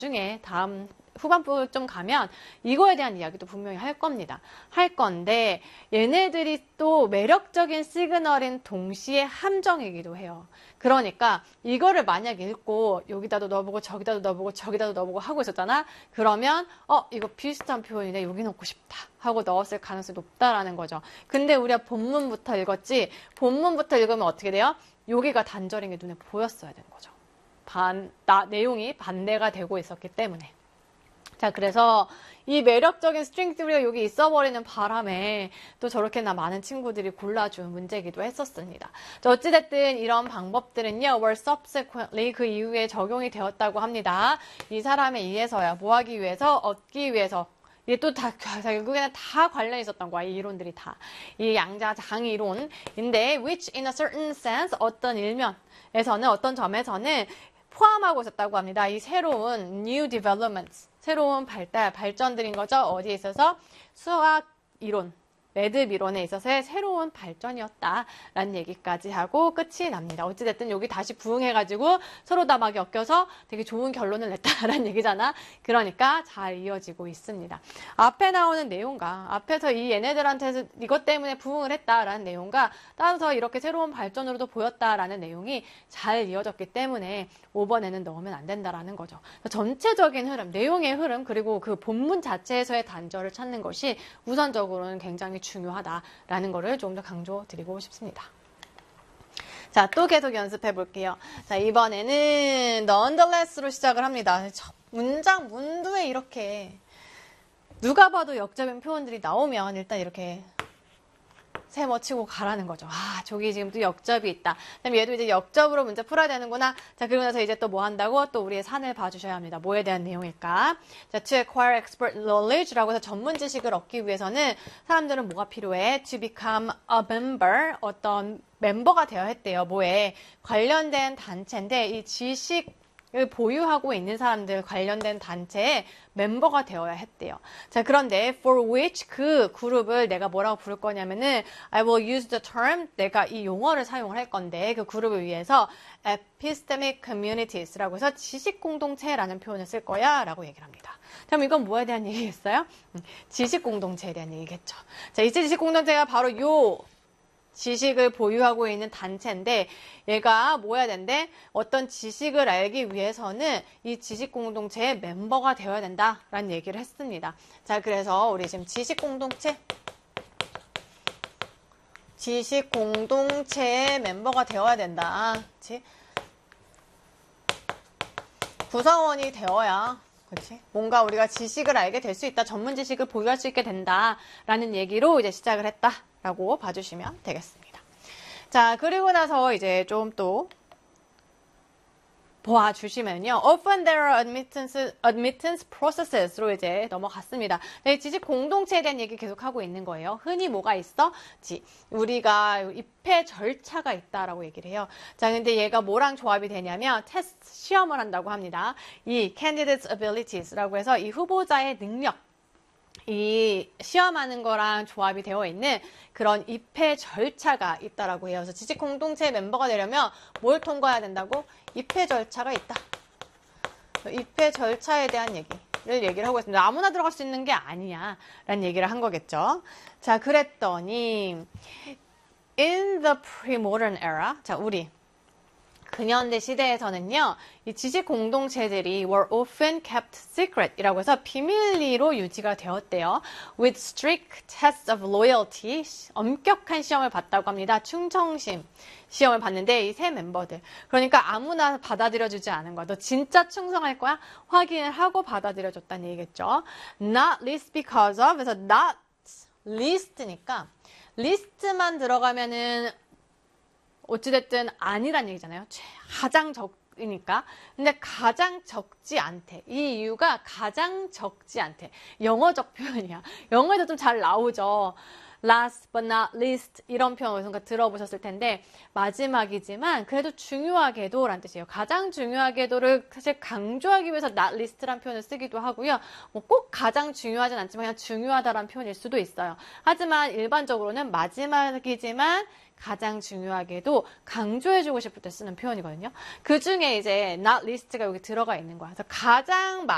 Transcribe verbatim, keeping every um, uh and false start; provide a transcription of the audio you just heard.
나중에 다음 후반부 좀 가면 이거에 대한 이야기도 분명히 할 겁니다. 할 건데 얘네들이 또 매력적인 시그널인 동시에 함정이기도 해요. 그러니까 이거를 만약 읽고 여기다도 넣어보고 저기다도 넣어보고 저기다도 넣어보고 하고 있었잖아. 그러면 어 이거 비슷한 표현이네. 여기 넣고 싶다 하고 넣었을 가능성이 높다라는 거죠. 근데 우리가 본문부터 읽었지. 본문부터 읽으면 어떻게 돼요? 여기가 단절인 게 눈에 보였어야 되는 거죠. 반, 나, 내용이 반대가 되고 있었기 때문에. 자, 그래서 이 매력적인 스트링 띠우리가 여기 있어버리는 바람에 또 저렇게나 많은 친구들이 골라준 문제이기도 했었습니다. 자, 어찌됐든 이런 방법들은요, were subsequently 그 이후에 적용이 되었다고 합니다. 이 사람에 의해서야, 뭐 하기 위해서, 얻기 위해서. 이게 또 다, 결국에는 다 관련이 있었던 거야, 이 이론들이 다. 이 양자장 이론인데, which in a certain sense, 어떤 일면에서는, 어떤 점에서는 포함하고 있었다고 합니다. 이 새로운 new developments, 새로운 발달, 발전들인 거죠. 어디에 있어서? 수학 이론, 매듭 이론에 있어서의 새로운 발전이었다라는 얘기까지 하고 끝이 납니다. 어찌됐든 여기 다시 부응해가지고 서로 다 막 엮여서 되게 좋은 결론을 냈다라는 얘기잖아. 그러니까 잘 이어지고 있습니다. 앞에 나오는 내용과 앞에서 이 얘네들한테서 이것 때문에 부응을 했다라는 내용과 따라서 이렇게 새로운 발전으로도 보였다라는 내용이 잘 이어졌기 때문에 오 번에는 넣으면 안 된다라는 거죠. 전체적인 흐름, 내용의 흐름, 그리고 그 본문 자체에서의 단절을 찾는 것이 우선적으로는 굉장히 중요하다라는 거를 좀 더 강조드리고 싶습니다. 자, 또 계속 연습해 볼게요. 자, 이번에는 nonetheless로 시작을 합니다. 문장 문두에 이렇게 누가 봐도 역접인 표현들이 나오면 일단 이렇게 세모 치고 가라는 거죠. 아, 저기 지금 또 역접이 있다. 그럼 얘도 이제 역접으로 문제 풀어야 되는구나. 자, 그러고 나서 이제 또 뭐 한다고? 또 우리의 산을 봐주셔야 합니다. 뭐에 대한 내용일까? 자, to acquire expert knowledge라고 해서 전문 지식을 얻기 위해서는 사람들은 뭐가 필요해? To become a member, 어떤 멤버가 되어야 했대요. 뭐에? 관련된 단체인데 이 지식 을 보유하고 있는 사람들 관련된 단체에 멤버가 되어야 했대요. 자, 그런데 for which 그 그룹을 내가 뭐라고 부를 거냐면은 I will use the term 내가 이 용어를 사용을 할 건데 그 그룹을 위해서 epistemic communities라고 해서 지식 공동체라는 표현을 쓸 거야 라고 얘기를 합니다. 그럼 이건 뭐에 대한 얘기겠어요? 지식 공동체에 대한 얘기겠죠. 자, 이 지식 공동체가 바로 요 지식을 보유하고 있는 단체인데 얘가 뭐 해야 된대? 어떤 지식을 알기 위해서는 이 지식 공동체의 멤버가 되어야 된다라는 얘기를 했습니다. 자, 그래서 우리 지금 지식 공동체 지식 공동체의 멤버가 되어야 된다. 그치? 구성원이 되어야 그렇지? 뭔가 우리가 지식을 알게 될 수 있다. 전문 지식을 보유할 수 있게 된다라는 얘기로 이제 시작을 했다라고 봐주시면 되겠습니다. 자, 그리고 나서 이제 좀 또 보아주시면요. Often there are admittance, admittance processes로 이제 넘어갔습니다. 네, 지식 공동체에 대한 얘기 계속 하고 있는 거예요. 흔히 뭐가 있어? 지, 우리가 입회 절차가 있다라고 얘기를 해요. 자, 근데 얘가 뭐랑 조합이 되냐면 테스트 시험을 한다고 합니다. 이 candidates abilities라고 해서 이 후보자의 능력 이 시험하는 거랑 조합이 되어 있는 그런 입회 절차가 있다라고 해요. 그래서 지식 공동체 멤버가 되려면 뭘 통과해야 된다고? 입회 절차가 있다. 입회 절차에 대한 얘기를 얘기를 하고 있습니다. 아무나 들어갈 수 있는 게 아니야 라는 얘기를 한 거겠죠. 자, 그랬더니 in the pre-modern era, 자, 우리 근현대 시대에서는요, 이 지식 공동체들이 were often kept secret 이라고 해서 비밀리로 유지가 되었대요. With strict tests of loyalty, 엄격한 시험을 봤다고 합니다. 충성심 시험을 봤는데 이 세 멤버들. 그러니까 아무나 받아들여주지 않은 거야. 너 진짜 충성할 거야? 확인을 하고 받아들여줬다는 얘기겠죠. Not least because of, 그래서 not least니까 리스트만 들어가면은 어찌됐든 아니란 얘기잖아요. 가장 적으니까. 근데 가장 적지 않대. 이 이유가 가장 적지 않대. 영어적 표현이야. 영어에도 좀 잘 나오죠. last but not least 이런 표현 어디선가 들어보셨을 텐데 마지막이지만 그래도 중요하게도 라는 뜻이에요. 가장 중요하게도를 사실 강조하기 위해서 not least라는 표현을 쓰기도 하고요. 뭐 꼭 가장 중요하진 않지만 그냥 중요하다라는 표현일 수도 있어요. 하지만 일반적으로는 마지막이지만 가장 중요하게도 강조해주고 싶을 때 쓰는 표현이거든요. 그 중에 이제 not least가 여기 들어가 있는 거야. 그래서 가장